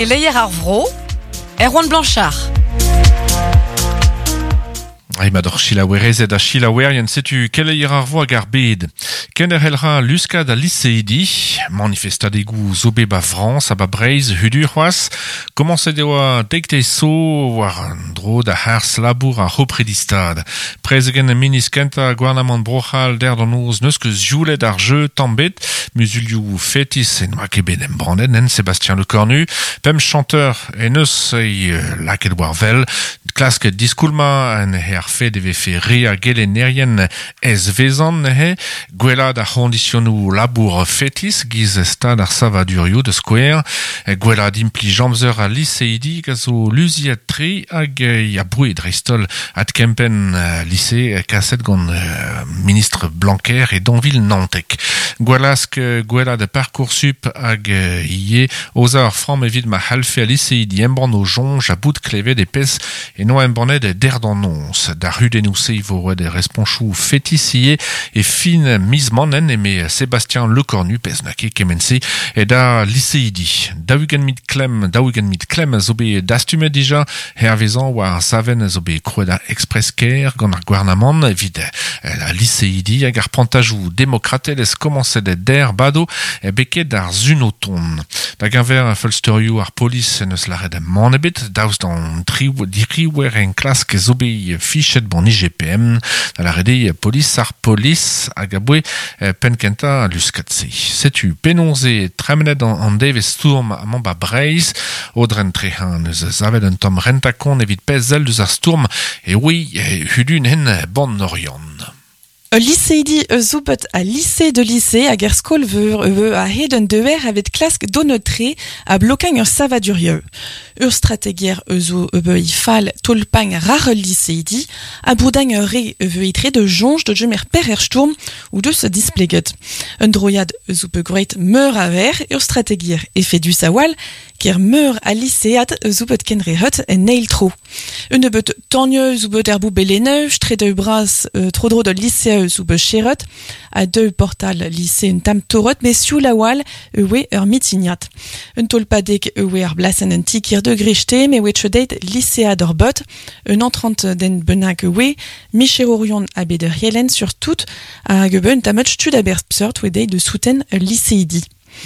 Keleier Arvro, Erwan Blanchard. Aimador Chilawerez da Chilawerien setu keleier ar voa garbed. Kenner helra luska da liseidi, manifestadegou zobe ba France, a ba Breiz, hudurhoaz, commence de oa deikte so war an dro da hars labour a hopredistad. Prezegen miniskenta gouarnamant brochal der d'an oz neus keus joulet ar jeu tambet, musulioù fetis en oa kebet em brandet, nen Sébastien Lecornu, pem chanteur en eus laket war vel, klask diskoulma en her fe deve fe rea gelenerien ez vezan he, gwella da conditionou labour fetis, giz stad ar savadurioù de square, gwella d'impli jamzer a liseidi gazo luziet tri hag ya brouet dreistol at kempen lycée kaset gant ministre Blanquer et Donville Nantek. Gwelask gwella de Parcoursup hag ie oza ar fram evit ma halfe a liseidi embran o jonge a bout klevet e pez e no embranet der d'an ons. Da rudennou seivo de responchou féticier et fin mismanen eme Sébastien Lecornu peznake kemense et da liseidi. Daougen mit klem zobe dastume dija hervezan war saven zobe kreda express care gant ar gouarnamant evit la liseidi hag ar pantajou demokratelez commence der bado e beket d'ar zunoton. Da ganver folsterioù ar polis neus laret man ebet daouz dan diriwer en klask zobe fichet bon IGPM da la rede polis ar polis hag a boe penkenta luskatse. Setu penonze tremenet an deve stourm a mamba Breiz odren trehan eus zavet un tom rentakon evit pezel deus ar stourm e oui hudun hen ban norion. Liseidi zoubet a lycée de lycée hag er skol veur a hed un dever avet klask donotre a blokañ ur savadurieux. Ur strategier zo i fall tolpang rar liseidi a boudañ re itre de jonge de jemer per sturm ou de se displeget. Un droiad zo gret meur a ver ur strategier effet du sawal ker meur a lycéat zoubet kenre hut en neil tro. Un beut tannieux zoubet er bou beleneuj tre de bras trodro de lycée zoube cherot a deux portal lycée un tam torot mais siou la wal ewe ur mitignat. Un tolpadek ewe ar blasen un tikir de grechté mais we chedeit lycéa d'or bot un entrant den benak ewe micherorion a beder yelen sur tout a geben tamet stud a bersert we deit de souten lycéidi.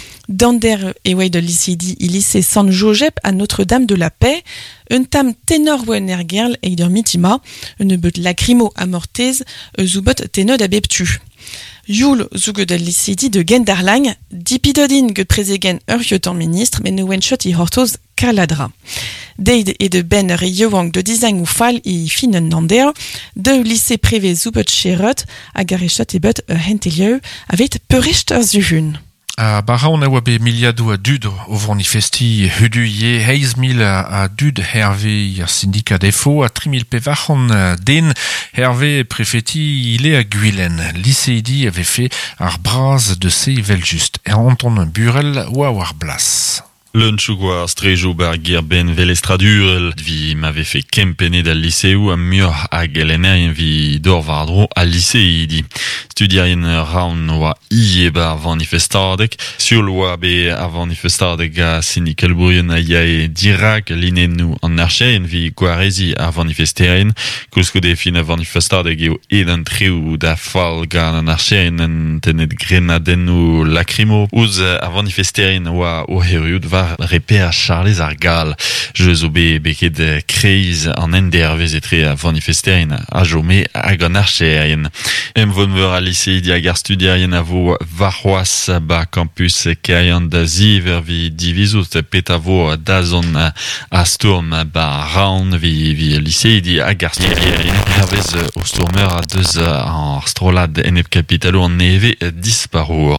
Dander ewei de lycéidi i lycée San Josep à Notre-Dame de la Paix, un tam tenor wen gerl e ur mitima, un beut lacrymo a mortez, zoubot tenod a beptu. Youl zouget de lycéidi de Gendarlang, dipidodin get prezegen ur yotan ministre, men no wenchot i hortoz kaladra. Deid et de ben reyouang de design ou fall i finen nander, de lycée privé zoubot cherot, a garechot e bet hentelieu, avet perecht ar zuhun. A Baraon a oa be miliadou a dud o vronifesti huduie 11.000 a dud herve ar syndikat defo a 3.000 pevac'han den herve prefeti ile a Guilen. Liseidi ave fe ar braz de se vel just. Anton burel oa war blas. Lunchou war strejo bar gerben velestradurel vi m'avait fait kempene dal lycéou a mur a gelenerien vi dorvardro a lycéidi. Studiarien raun oa ie bar manifestadek, sur loa be a manifestadek a syndikalbourien a iae dirak linenou an archeien vi gwarezi a manifesterien, kosko de fin a manifestadek eo edan treu da fall gant an archeien en tenet grenadennou lacrymo, ouz a manifesterien oa o heriout va reper a charles ar gal. Je zo beket kreiz an endervez etre a manifesterien a jome hag an archeien. Em vonveur a lycéidi hag ar studiarien a vo varroaz ba campus keaian da ziver vi divizout pet a vo dazon a stourm ba raon vi lycéidi hag ar studiarien hervez o stourmeur a deus an strolad en ep kapitalo an neve disparour.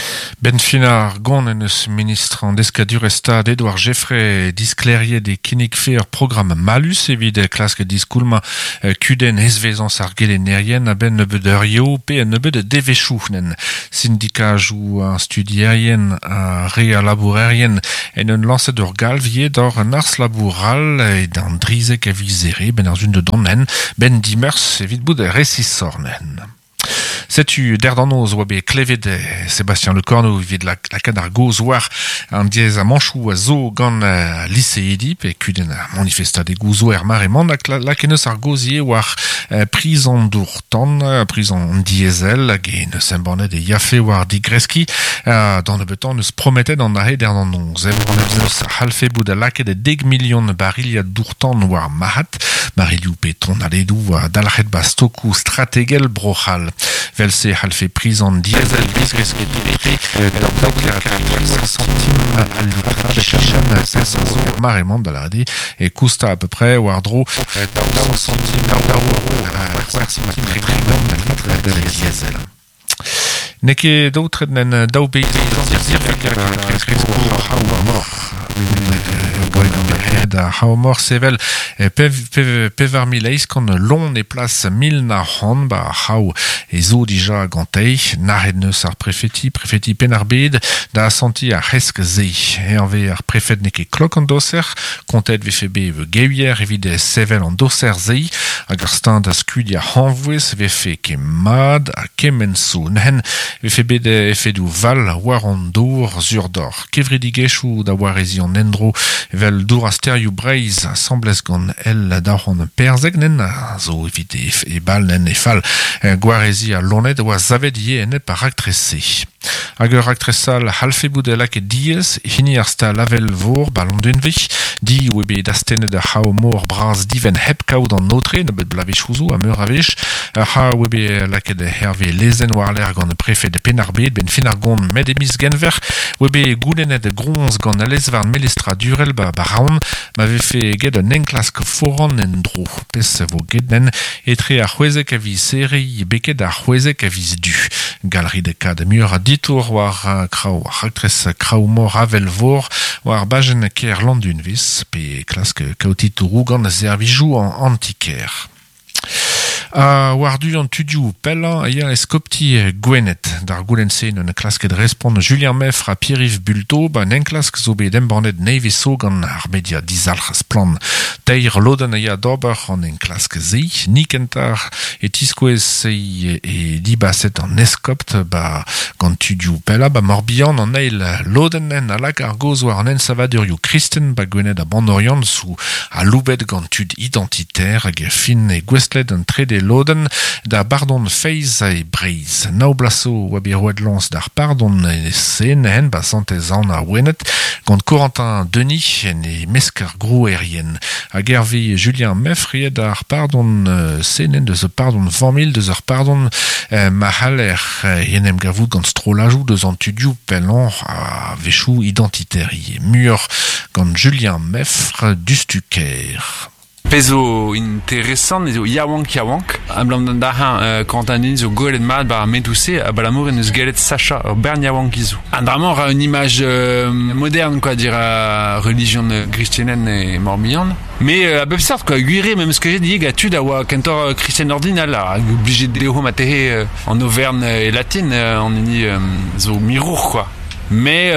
Ben fina gant en eus ministre an deskadur estad Edouard Geffray diskleriet de kinnig fe ur program malus evit klask diskoulma kuden ezvezans ar gelenerien a ben nebeud ur yo pe nebeud devechounen. Syndikaj ou an studierien a re a labourerien en un lancet ur galvie d'or un ars laboural et d'an drizek a vizere ben ar zun de donnen ben dimers evit bout resissornen. Sais-tu d'Erdanos Wabé Cléved Sébastien Lecornu vide la cadar gozoar en dièse à Manchou à zo gant lycéidi pe kuden manifesta des gozoar marement la kenes ar gozier war prison d'ourtan prison diesel gen sembornet de yafe war digreski dans le beton nous promettait d'en arrêter d'Erdanos Ebroneus halfe bout de lac de 10 millions de barils d'ourtan war mahat bariliou pétron aledou dalret bastoku strategel brochal velse halfe prison diesel digreski dans le 5 centimes à l'ouvrage 500 euros marement de la et costa à peu près wardro 100 centimes de diesel. Neke d'autres nen daubé da haumor sevel pevar mileis kon long et place mil na hon ba hau et zo dija gantei nared neus ar prefeti penarbed da senti a resk zei et enver ar prefet neke klok an doser kontet vfb geuier evide sevel an doser zei hag ar stand da skudia hanvouez vfe ke mad a kemenso nen vfb de efedou val war an dour zurdor kevridigechou da warezi an endro vel dour asterioù breiz semblez gant el da hon perzeg nen zo evite e bal nen e fal gwarezi a lonet oa zavet ie ene par aktrese. Hag ur aktresal halfe boudelak e diez hini ar sta lavel vor ballon dunvich di oebe dastene da hao mor braz diven hep kaout an notre ne bet blavech ouzo a meur avech ha oebe lak de herve lezen war l'air gant prefet de penarbed ben fin ar gont med emis genver oebe goudenet gronz gant alez var melestra durel ba raon ma vefe ged an enklask foran en dro pes vo gednen etre ar c'hwezek a viz seri beket ar c'hwezek a viz du galerie de kad mur a ditour war krao actrice krao mor avel vor war bajen ker landun vis pe klask kaotitou gant zervijou an antiker. War du an tudiou pellan ya eskopti gwenet dar goulensen un klasket respond Julien Meffre a Pierre-Yves Bulto ba en klask zo bet embornet neveso gant ar media dizalc'h plan teir loden ya d'ober an en klask zei nikentar et iskouez sei e dibaset an eskopt ba gant tudiou pella ba morbihan an eil lodenen alak ar goz war an en savadurioù Kristen ba gwenet a bandorian sou a loubet gant tud identitaire hag fin e gwestled an trede loden da bardon feiz e breiz. Nao blaso oabe roed lans dar pardon e senen ba santezan a wenet gant Corentin Denis en e meskar grou erien. Hag erve Julien Meffre dar pardon senen de ze pardon 20.000 de zeur pardon ma haler enem gavout gant strolajou de zan tudiou pellan a vechou identitari. Mur gant Julien Meffre du Stuker. Pezo interessant zo yawank am blam da Corentin zo golet mat ba medouse a balamour en eus galet Sacha bern yawank izo. Vraiment a une image moderne quoi dire religion christienne et morbihan. Mais à peu sort quoi guiré même ce que j'ai dit gatu da wa cantor christian ordinal là obligé de léo maté en Auvergne et latine on uni zo mirour quoi. Mais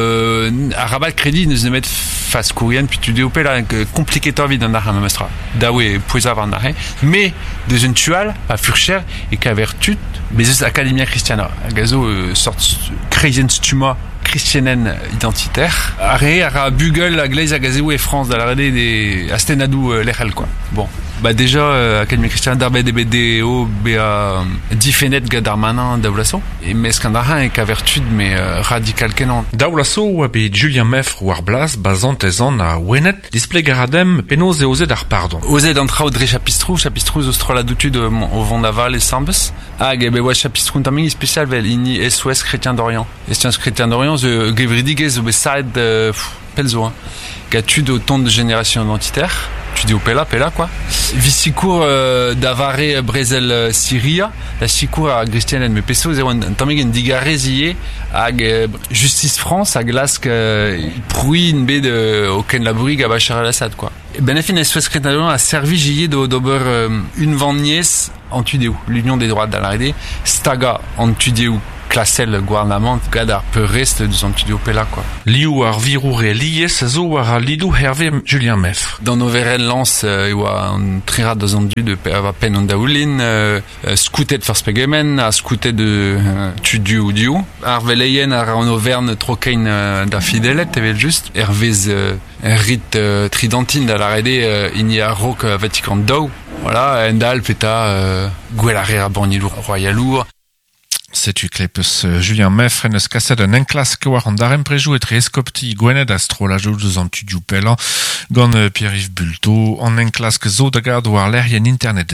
à rabat crédit nous met face courrienne puis tu déopé là compliqué ta vie dans la mestra dawe poisa avoir narré mais des une tual à furcher et qu'à vertu mais c'est academia christiana gazo sorte crazy stuma christianen identitaire arrêt à Bugle la glaise à gazéou et France dans la des astenadou lechal quoi bon bah déjà académie christiane d'arbed et BDO ba difenet gadarmanin d'Aulasso et mais scandara et qu'à vertu mais radical kenan d'Aulasso ou abé Julien Meffre ou Arblas bazantezan a wenet display garadem penos et osé dar pardon osé d'entra au dre chapistrou ostrola doutu de au vent d'aval et sambes hag be wa chapistrou taming spécial vel ini SOS chrétien d'Orient SOS chrétien d'Orient ze gevridigez au beside pelzo gatu de autant de générations identitaires tu dis au pella quoi visicour d'avare brezel Syria la sicour à christiane mais peso zéro tamig en digarezie hag justice France à glask prouille une baie de aucun labourig à Bachar al-Assad quoi benefin SOS chrétien a servi jillet d'ober une vendnies en tudéou l'union des droits d'Alarede Staga en tudéou classel gouvernement gad ar peurest du studio pella quoi. Liu ar viroure lies zo war a lidou Hervé Julien Meffre. Dans nos veren lance e oa an trirat da zan du de a pen an daoulin scoutet first pegemen a scoutet de tudu ou diou ar veleien ar an overn trokein da fidelet evel just Hervéz rit tridantine da la rede ini a rok Vatican dao. Voilà, endal peta gwellare a bornilour royalour. Setu klepus Julien Meffre en eus kaset un enklask war an darem prejou et reskopti gwenet astrolajou deus an tudiou pellan gant Pierre-Yves Bulto an enklask zo da gard war lerien internet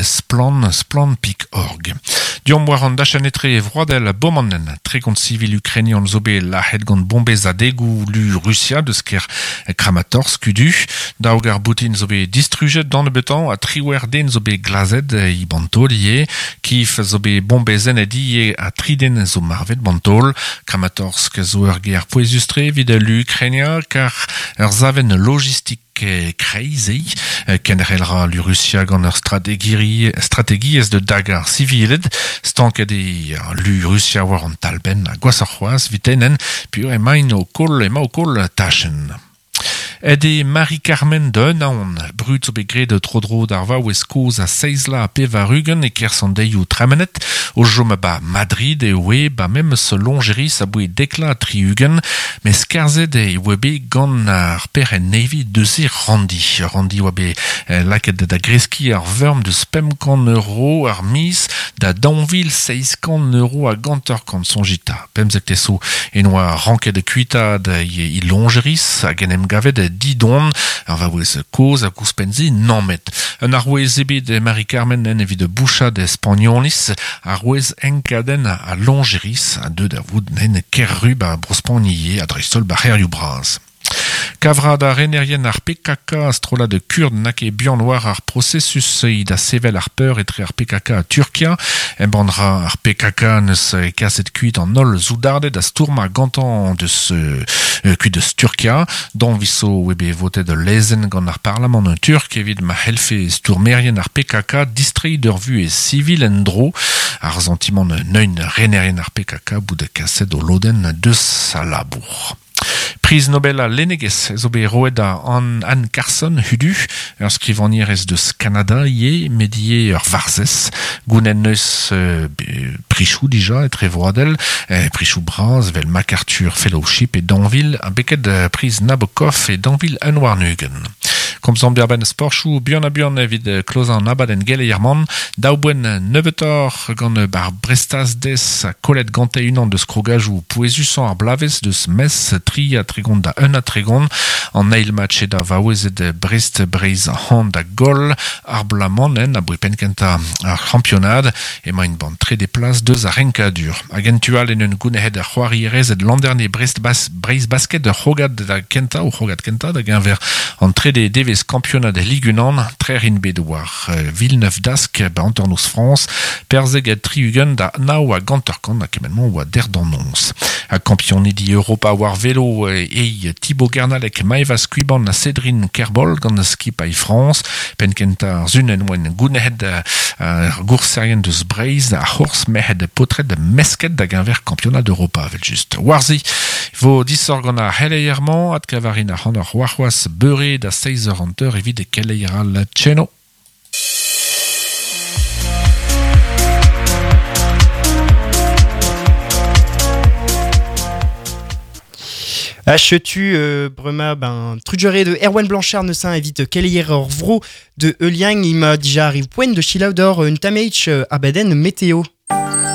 splan.org. Diom war an dachanetre vroadel bomannen trekont civil ukrainian zobe lahet gant bombez a degou lu Russia deus ker Kramatorsk udu daogar boutin zobe distrujet dan e betan a triwer den zobe glazet i bantol ie kif zobe bombezen edi a triden zo marvet bantol Kramatorsk zo ur ger poezustre vid l'Ukrainia car ur zaven logistik crazy kenrelra l'Urussia gant ur strategie de dagar civilet stanket l'Urussia war an talben a gwasarchoaz vitenen pur emañ o kol tachen. Ede Marie-Carmen de Naon, brut zo begre de trodro d'arva ou eskoz a seizla a pevarugen e kersan deioù tramenet, o jom ba Madrid e oe ba mem se longeris a boe dekla triugen, mes karzet e oebe gant ar peren nevi deuze Randi. Randi oebe laket da greski ar verm de €50 ar mis da Danville €600 a gantor kant son jita. Pemzek teso enoa ranket de kuita da i longeris a genem gavet didon, ar va oez koz a kouspenzi nanmet. Un ar oez ebe de Marie-Carmen en evit de boucha de Spaniolis, ar oez enkaden a longeris a deud a voud nen kerrub a brospagnier a dreistol barrerioù braz. Kavra da renerien ar PKK astrola de Kurd nake bihan war ar processus da sevel ar peur etre ar PKK a Turkia, bandra ar PKK neus kaset kuit an ol zoudardet da stourma gantan deus kuit deus Turkia, don viso webe votet de lezen gant ar parlament turk evit ma helfe stourmerien ar PKK distrei d'ur vu e civil en dro ar zantimant neun renerien ar PKK bout de kaset o loden deus a labour. Prise Nobel a Lenegez zo be roed a Anne Carson hudu, ur skrivanier deus Canada ie, medie ur varzez, gounen neus prichou dija etre vroadel, prichou braz, vel MacArthur Fellowship et Danville, a beket prise Nabokov et Danville Anwarnugen. Komzan berben sporchou, bihan a bihan evit klozan nabad en geleierman, daouen nevetor gant bar brestaz des a kolet gante unan deus krogajou poezusan ar blavez deus mes tri a tregont da un a tregont an eil match da vaouezet Brest breiz hand da gol ar blamanen a bouepenkenta ar championad emañ bant tre de plas deus a renkadur. Agentual en un gounehet ar c'hoarierez et landerne breiz basket de c'hogad da kenta ou c'hogad kenta da genver an tre de devez campionat de ligunan tre rinbet war Villeneuve d'Ascq ba Antornos France perzeg et triugen da nao a gantorkan a kemenman oa derdannons. A campionedi Europa war vélo e Thibaut Gernalek maeva skuiban na Cédrine Kerbol gant skip ai France penkenta ar zunen oen gounehet ar gourserien deus Breiz a horse mehet potret de mesket da genver campionat d'Europa vel just. Warzi, vo disor gant a heleierman at kavarin a c'hant ar c'hoarc'hoaz beure da 6h evit e keleiral tcheno. Achetu brema trudgeré de Erwan Blanchard neusin évite keleier vro de Euliang il m'a déjà arrive point de chilauder une tameich abaden météo.